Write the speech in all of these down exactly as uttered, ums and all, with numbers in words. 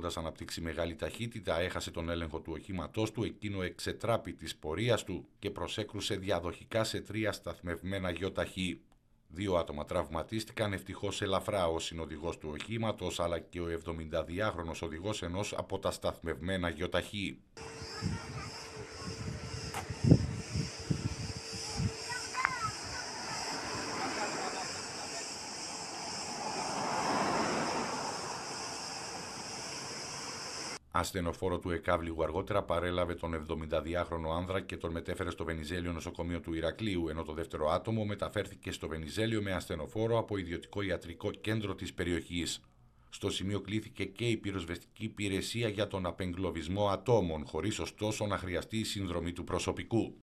έχοντας αναπτύξει μεγάλη ταχύτητα, έχασε τον έλεγχο του οχήματός του, εκείνο εξετράπη της πορείας του και προσέκρουσε διαδοχικά σε τρία σταθμευμένα γιοταχή. Δύο άτομα τραυματίστηκαν, ευτυχώς ελαφρά ο συνοδηγός του οχήματος, αλλά και ο εβδομηνταδυάχρονος οδηγός ενός από τα σταθμευμένα γιοταχή. Ασθενοφόρο του Εκάβλιγου αργότερα παρέλαβε τον εβδομηνταδυάχρονο άνδρα και τον μετέφερε στο Βενιζέλιο νοσοκομείο του Ηρακλείου, ενώ το δεύτερο άτομο μεταφέρθηκε στο Βενιζέλιο με ασθενοφόρο από ιδιωτικό ιατρικό κέντρο της περιοχής. Στο σημείο κλήθηκε και η πυροσβεστική υπηρεσία για τον απεγκλωβισμό ατόμων, χωρίς ωστόσο να χρειαστεί η συνδρομή του προσωπικού.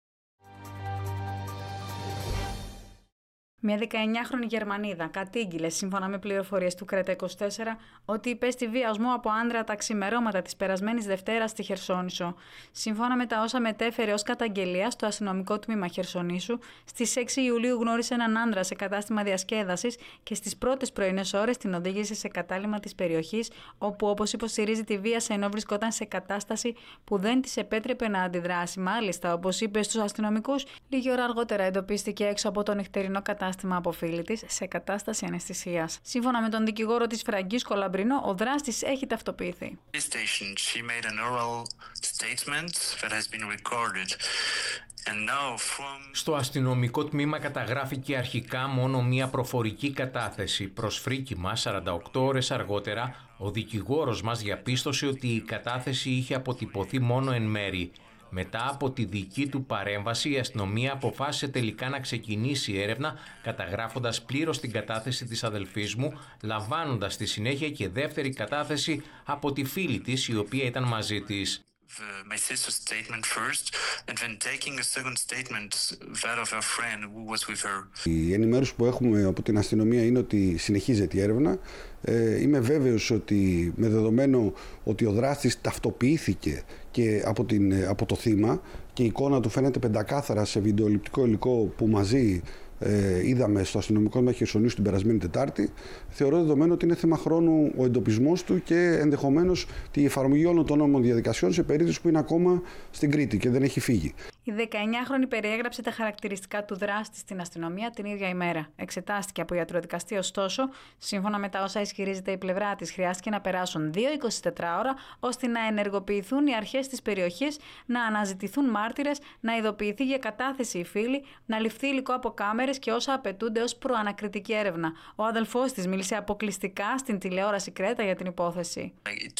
Μια δεκαεννιάχρονη Γερμανίδα κατήγγειλε, σύμφωνα με πληροφορίες του Κρέτα είκοσι τέσσερα, ότι υπέστη βιασμό από άντρα τα ξημερώματα της περασμένης Δευτέρας στη Χερσόνησο. Σύμφωνα με τα όσα μετέφερε ως καταγγελία στο αστυνομικό τμήμα Χερσονήσου, στις έξι Ιουλίου γνώρισε έναν άντρα σε κατάστημα διασκέδασης και στις πρώτες πρωινές ώρες την οδήγησε σε κατάλημα της περιοχής, όπου, όπως υποστηρίζει, τη βίασε ενώ βρισκόταν σε κατάσταση που δεν της επέτρεπε να αντιδράσει. Μάλιστα, όπως είπε στους αστυνομικούς, λίγη ώρα αργότερα εντοπίστηκε έξω από το νυχτερινό κατάστημα αποφύλητης σε κατάσταση αναισθησίας. Σύμφωνα με τον δικηγόρο της Φραγκίσκο Λαμπρινό, ο δράστης έχει ταυτοποιηθεί. Στο αστυνομικό τμήμα καταγράφηκε αρχικά μόνο μία προφορική κατάθεση. Προσφρίκημα σαράντα οκτώ ώρες αργότερα, ο δικηγόρος μας διαπίστωσε ότι η κατάθεση είχε αποτυπωθεί μόνο εν μέρη. Μετά από τη δική του παρέμβαση, η αστυνομία αποφάσισε τελικά να ξεκινήσει έρευνα, καταγράφοντας πλήρως την κατάθεση της αδελφής μου, λαμβάνοντας στη συνέχεια και δεύτερη κατάθεση από τη φίλη της, η οποία ήταν μαζί της. My sister's statement first and then taking a second statement that of her friend who was with her. Η ενημέρωση που έχουμε από την αστυνομία είναι ότι συνεχίζεται η έρευνα. Ε, είμαι βέβαιος ότι με δεδομένο ότι ο δράστης ταυτοποιήθηκε και από, την, από το θύμα και η εικόνα του φαίνεται πεντακάθαρα σε βιντεοληπτικό υλικό που μαζί ε, είδαμε στο αστυνομικό τμήμα Χερσονήσου την περασμένη Τετάρτη, θεωρώ δεδομένο ότι είναι θέμα χρόνου ο εντοπισμός του και ενδεχομένως τη εφαρμογή όλων των νόμων διαδικασιών σε περίπτωση που είναι ακόμα στην Κρήτη και δεν έχει φύγει. Η δεκαεννιάχρονη περιέγραψε τα χαρακτηριστικά του δράστη στην αστυνομία την ίδια ημέρα. Εξετάστηκε από ιατροδικαστή, ωστόσο, σύμφωνα με τα όσα ισχυρίζεται η πλευρά της, χρειάστηκε να περάσουν δύο εικοσιτετράωρα ώστε να ενεργοποιηθούν οι αρχές της περιοχής, να αναζητηθούν μάρτυρες, να ειδοποιηθεί για κατάθεση η φίλη, να ληφθεί υλικό από κάμερες και όσα απαιτούνται ως προανακριτική έρευνα. Ο αδελφός της μίλησε αποκλειστικά στην τηλεόραση Κρέτα για την υπόθεση.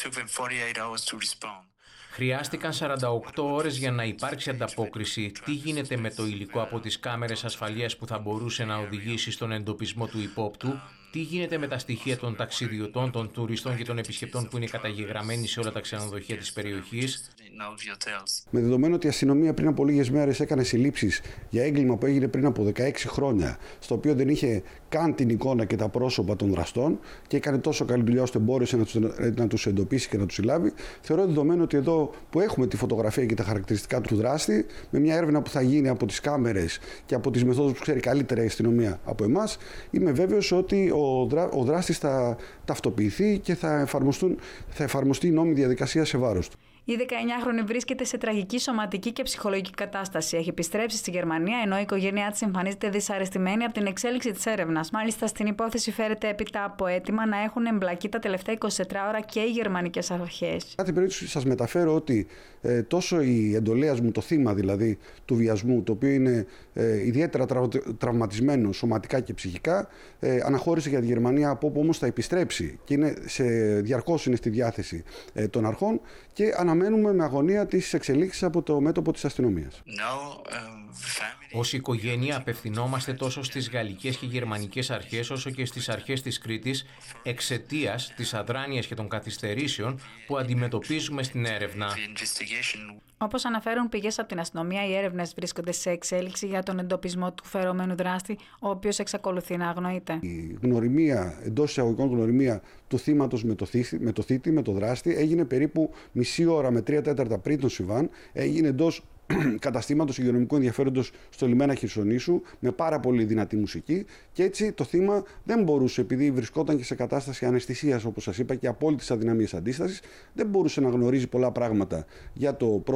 Χρειάστηκαν σαράντα οκτώ ώρες για να υπάρξει ανταπόκριση. Τι γίνεται με το υλικό από τις κάμερες ασφαλείας που θα μπορούσε να οδηγήσει στον εντοπισμό του υπόπτου? Τι γίνεται με τα στοιχεία των ταξιδιωτών, των τουριστών και των επισκεπτών που είναι καταγεγραμμένοι σε όλα τα ξενοδοχεία της περιοχής? Με δεδομένο ότι η αστυνομία πριν από λίγες μέρες έκανε συλλήψεις για έγκλημα που έγινε πριν από δεκαέξι χρόνια, στο οποίο δεν είχε καν την εικόνα και τα πρόσωπα των δραστών και έκανε τόσο καλή δουλειά ώστε μπόρεσε να τους, να τους εντοπίσει και να τους συλλάβει, θεωρώ δεδομένο ότι εδώ που έχουμε τη φωτογραφία και τα χαρακτηριστικά του δράστη, με μια έρευνα που θα γίνει από τις κάμερες και από τις μεθόδους που ξέρει καλύτερα η αστυνομία από εμάς, είμαι βέβαιος ότι ο, δρά, ο δράστης θα ταυτοποιηθεί και θα, εφαρμοστούν, θα εφαρμοστεί η νόμιμη διαδικασία σε βάρος του. Η δεκαεννιάχρονη βρίσκεται σε τραγική σωματική και ψυχολογική κατάσταση. Έχει επιστρέψει στη Γερμανία, ενώ η οικογένειά της εμφανίζεται δυσαρεστημένη από την εξέλιξη της έρευνας. Μάλιστα, στην υπόθεση φέρεται έπειτα από αίτημα να έχουν εμπλακεί τα τελευταία εικοσιτετρά ώρα και οι γερμανικές αρχές. Κάθε περίπτωση σας μεταφέρω ότι ε, τόσο η εντολέας μου, το θύμα δηλαδή του βιασμού, το οποίο είναι ε, ιδιαίτερα τραυ, τραυματισμένο σωματικά και ψυχικά, ε, αναχώρησε για τη Γερμανία, από όπου όμως θα επιστρέψει και είναι σε, διαρκώς είναι στη διάθεση ε, των αρχών και αναμένουμε με αγωνία τις εξελίξεις από το μέτωπο της αστυνομίας. No, um, Ως οικογένεια απευθυνόμαστε τόσο στις γαλλικές και γερμανικές αρχές όσο και στις αρχές της Κρήτης εξαιτίας της αδράνειας και των καθυστερήσεων που αντιμετωπίζουμε στην έρευνα. Όπως αναφέρουν πηγές από την αστυνομία, οι έρευνες βρίσκονται σε εξέλιξη για τον εντοπισμό του φερομένου δράστη, ο οποίος εξακολουθεί να αγνοείται. Η γνωριμία, εντός εισαγωγικών γνωριμία του θύματος με το, θήτη, με το θήτη, με το δράστη, έγινε περίπου μισή ώρα με τρία τέταρτα πριν τον Σιβάν, έγινε εντός καταστήματος υγειονομικού ενδιαφέροντος στο λιμένα Χερσονήσου με πάρα πολύ δυνατή μουσική, και έτσι το θύμα δεν μπορούσε, επειδή βρισκόταν και σε κατάσταση αναισθησίας όπως σας είπα και απόλυτης αδυναμίας αντίστασης, δεν μπορούσε να γνωρίζει πολλά πράγματα για το